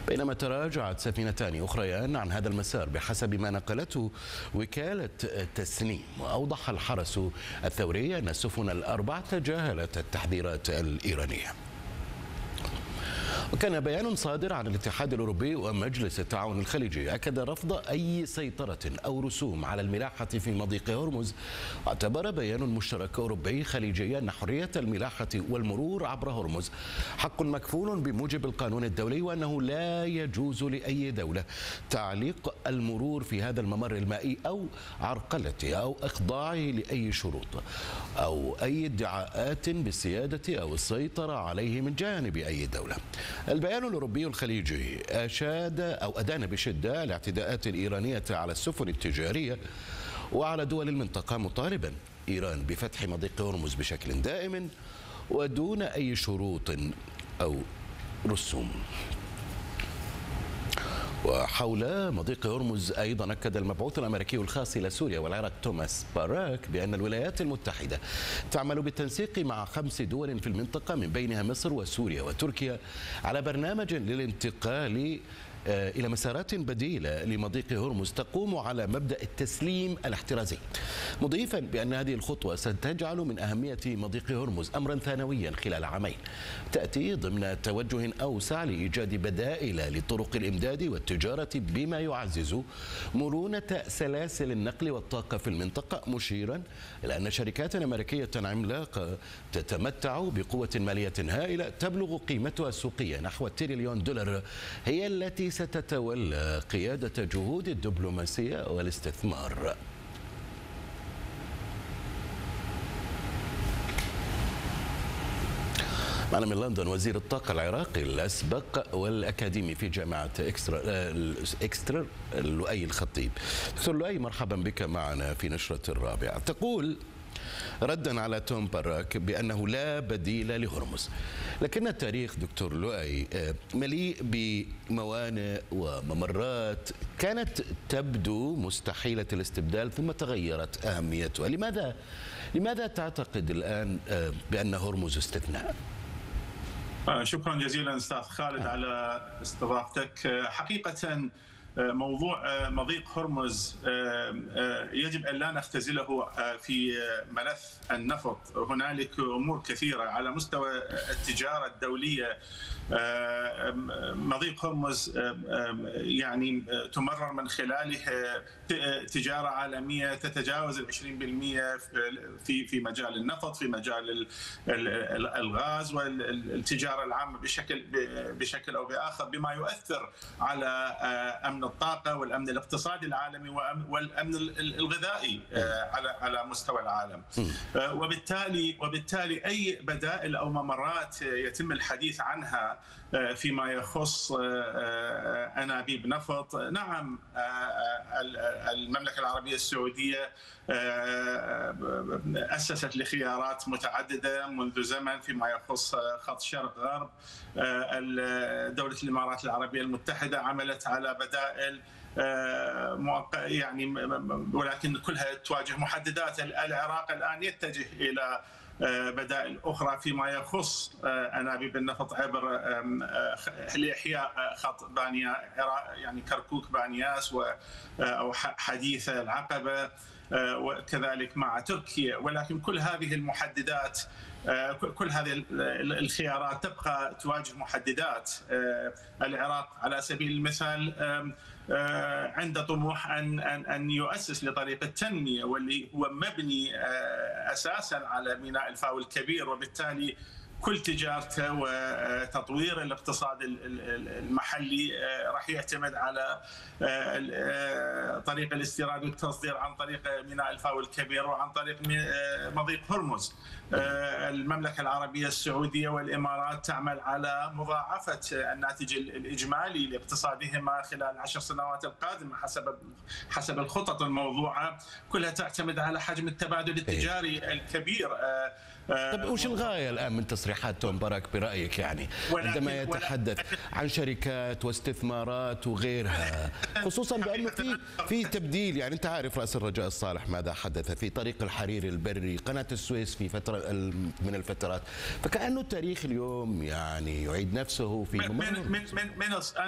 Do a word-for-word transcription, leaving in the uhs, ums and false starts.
بينما تراجعت سفينتان أخريان عن هذا المسار بحسب ما نقلته وكالة تسنيم. وأوضح الحرس الثوري أن السفن الأربع تجاهلت التحذيرات الإيرانية. وكان بيان صادر عن الاتحاد الأوروبي ومجلس التعاون الخليجي أكد رفض أي سيطرة أو رسوم على الملاحة في مضيق هرمز. واعتبر بيان مشترك أوروبي خليجي أن حرية الملاحة والمرور عبر هرمز حق مكفول بموجب القانون الدولي، وأنه لا يجوز لأي دولة تعليق المرور في هذا الممر المائي أو عرقلته أو إخضاعه لأي شروط أو أي ادعاءات بالسيادة أو السيطرة عليه من جانب أي دولة. البيان الأوروبي الخليجي أشاد أو أدان بشدة الاعتداءات الإيرانية على السفن التجارية وعلى دول المنطقة، مطالبا إيران بفتح مضيق هرمز بشكل دائم ودون أي شروط أو رسوم. وحول مضيق هرمز أيضا أكد المبعوث الأمريكي الخاص إلى سوريا والعراق توماس باراك بأن الولايات المتحدة تعمل بالتنسيق مع خمس دول في المنطقة من بينها مصر وسوريا وتركيا على برنامج للانتقال إلى مسارات بديلة لمضيق هرمز تقوم على مبدأ التسليم الاحترازي، مضيفا بأن هذه الخطوة ستجعل من أهمية مضيق هرمز أمرا ثانويا خلال عامين، تأتي ضمن توجه أوسع لإيجاد بدائل لطرق الإمداد والتجارة بما يعزز مرونة سلاسل النقل والطاقة في المنطقة، مشيرا إلى أن شركات أمريكية عملاقة تتمتع بقوة مالية هائلة تبلغ قيمتها السوقية نحو تريليون دولار هي التي ستتولى قيادة جهود الدبلوماسية والاستثمار. معنا من لندن وزير الطاقة العراقي الأسبق والأكاديمي في جامعة إكسترا إكسترا لؤي الخطيب. دكتور لؤي، مرحبا بك معنا في نشرة الرابعة. تقول ردا على توم باراك بأنه لا بديل لهرمز، لكن التاريخ دكتور لؤي مليء بموانئ وممرات كانت تبدو مستحيلة الاستبدال ثم تغيرت أهميتها. لماذا لماذا تعتقد الآن بأن هرمز استثناء؟ شكرا جزيلا أستاذ خالد على استضافتك. حقيقة موضوع مضيق هرمز يجب أن لا نختزله في ملف النفط. هنالك أمور كثيرة على مستوى التجارة الدولية. مضيق هرمز يعني تمرر من خلاله تجارة عالمية تتجاوز العشرين بالمئة في في مجال النفط، في مجال الغاز والتجارة العامة بشكل بشكل أو بآخر، بما يؤثر على أمن الطاقة والأمن الاقتصادي العالمي والأمن الغذائي على على مستوى العالم. وبالتالي وبالتالي أي بدائل أو ممرات يتم الحديث عنها فيما يخص أنابيب نفط، نعم المملكة العربية السعودية أسست لخيارات متعددة منذ زمن فيما يخص خط شرق غرب. دولة الإمارات العربية المتحدة عملت على بدائل يعني، ولكن كلها تواجه محددات. العراق الآن يتجه إلى بدائل أخرى فيما يخص أنابيب النفط عبر لإحياء خط بانيا يعني كركوك بانياس أو حديث العقبة، وكذلك مع تركيا. ولكن كل هذه المحددات، كل هذه الخيارات تبقى تواجه محددات. العراق على سبيل المثال عنده طموح ان ان ان يؤسس لطريق التنميه، واللي هو مبني اساسا على ميناء الفاو الكبير، وبالتالي كل تجارته وتطوير الاقتصاد المحلي راح يعتمد على طريق الاستيراد والتصدير عن طريق ميناء الفاو الكبير وعن طريق مضيق هرمز. المملكة العربية السعودية والإمارات تعمل على مضاعفة الناتج الإجمالي لاقتصادهما خلال العشر سنوات القادمة حسب حسب الخطط الموضوعة، كلها تعتمد على حجم التبادل التجاري الكبير. طيب وش الغاية الآن من تصريحات توم باراك برأيك، يعني عندما يتحدث عن شركات واستثمارات وغيرها، خصوصا بأنه في في تبديل؟ يعني أنت عارف رأس الرجاء الصالح ماذا حدث في طريق الحرير البري، قناة السويس في فترة من الفترات، فكأنه التاريخ اليوم يعني يعيد نفسه في من من من من